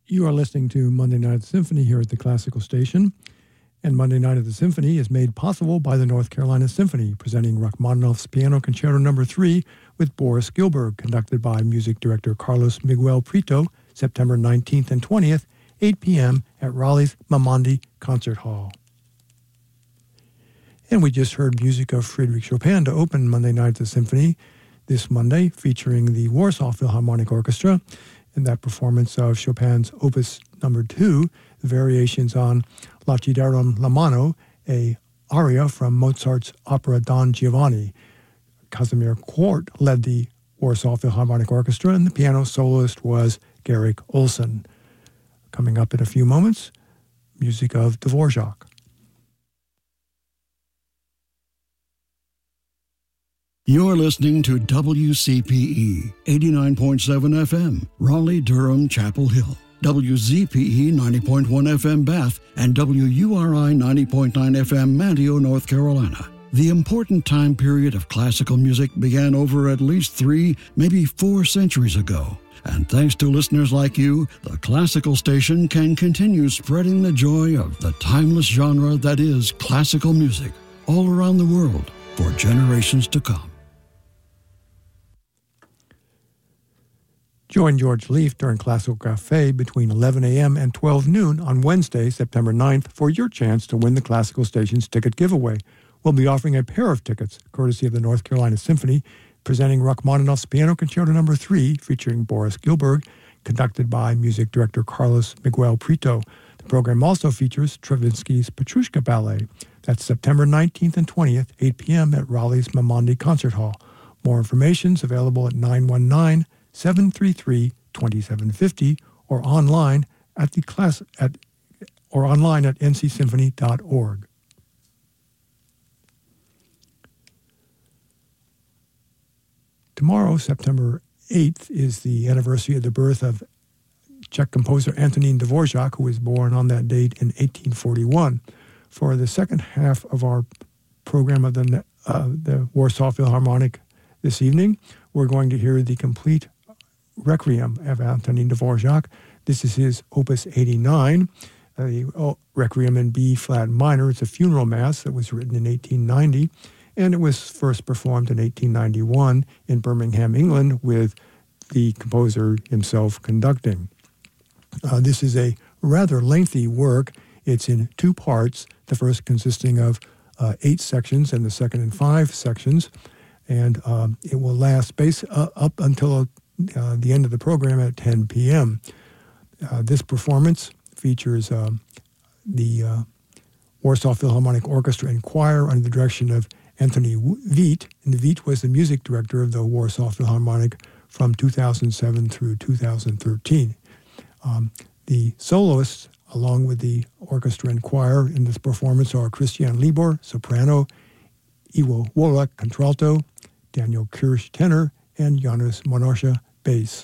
You are listening to Monday Night at the Symphony here at the Classical Station. And Monday Night at the Symphony is made possible by the North Carolina Symphony, presenting Rachmaninoff's Piano Concerto No. 3 with Boris Gilberg, conducted by music director Carlos Miguel Prieto, September 19th and 20th, 8 p.m. at Raleigh's Mamandi Concert Hall. And we just heard music of Frédéric Chopin to open Monday Night at the Symphony this Monday, featuring the Warsaw Philharmonic Orchestra, in that performance of Chopin's Opus No. 2, the variations on Lacidarum la Mano, a aria from Mozart's opera Don Giovanni. Casimir Quart led the Warsaw Philharmonic Orchestra, and the piano soloist was Garrick Olson. Coming up in a few moments, music of Dvorak. You're listening to WCPE 89.7 FM, Raleigh-Durham, Chapel Hill, WZPE 90.1 FM, Bath, and WURI 90.9 FM, Manteo, North Carolina. The important time period of classical music began over at least 3, maybe 4 centuries ago. And thanks to listeners like you, the Classical Station can continue spreading the joy of the timeless genre that is classical music all around the world for generations to come. Join George Leaf during Classical Cafe between 11 a.m. and 12 noon on Wednesday, September 9th, for your chance to win the Classical Station's ticket giveaway. We'll be offering a pair of tickets, courtesy of the North Carolina Symphony, presenting Rachmaninoff's Piano Concerto No. 3, featuring Boris Gilberg, conducted by music director Carlos Miguel Prieto. The program also features Stravinsky's Petrushka Ballet. That's September 19th and 20th, 8 p.m. at Raleigh's Mamandi Concert Hall. More information is available at 919-733-2750 or online at ncsymphony.org. Tomorrow, September 8th, is the anniversary of the birth of Czech composer Antonín Dvořák, who was born on that date in 1841. For the second half of our program of the Warsaw Philharmonic this evening, we're going to hear the complete Requiem of Antonín Dvořák. This is his Opus 89, the Requiem in B-flat minor. It's a funeral mass that was written in 1890, and it was first performed in 1891 in Birmingham, England, with the composer himself conducting. This is a rather lengthy work. It's in 2 parts, the first consisting of 8 sections and the second in 5 sections, and it will last up until the end of the program at 10 p.m. This performance features the Warsaw Philharmonic Orchestra and Choir under the direction of Anthony Witt, and Witt was the music director of the Warsaw Philharmonic from 2007 through 2013. The soloists, along with the orchestra and choir in this performance, are Christian Libor, soprano, Iwo Wolak, contralto, Daniel Kirsch, tenor, and Janusz Monosza, bass.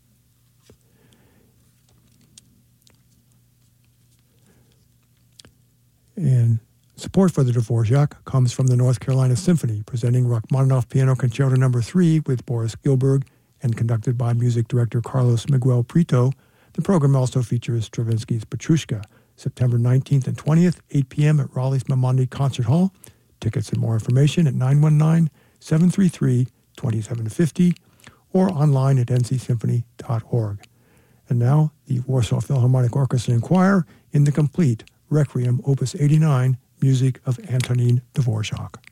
And support for the Dvořák comes from the North Carolina Symphony, presenting Rachmaninoff Piano Concerto No. 3 with Boris Gilberg and conducted by music director Carlos Miguel Prieto. The program also features Stravinsky's Petrushka, September 19th and 20th, 8 p.m. at Raleigh's Mamandi Concert Hall. Tickets and more information at 919-733-2750 or online at ncsymphony.org. And now, the Warsaw Philharmonic Orchestra and Choir in the complete Requiem Opus 89, music of Antonín Dvořák.